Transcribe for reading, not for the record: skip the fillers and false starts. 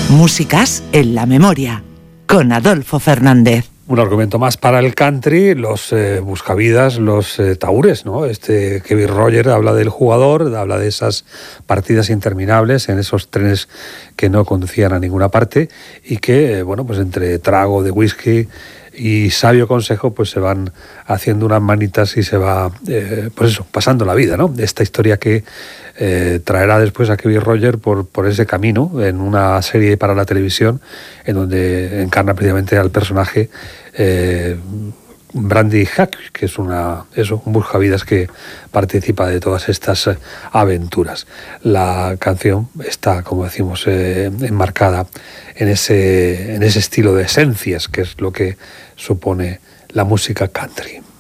Músicas en la memoria, con Adolfo Fernández. Un argumento más para el country, los buscavidas, los tahúres, ¿no? Kevin Rogers habla del jugador, habla de esas partidas interminables en esos trenes que no conducían a ninguna parte y que, bueno, pues entre trago de whisky y sabio consejo, pues se van haciendo unas manitas y se va, pues eso, pasando la vida, ¿no? Esta historia que traerá después a Kevin Rogers por ese camino en una serie para la televisión en donde encarna precisamente al personaje Brandy Hack, que es un buscavidas que participa de todas estas aventuras. La canción está, como decimos, enmarcada en ese estilo de esencias, que es lo que supone la música country.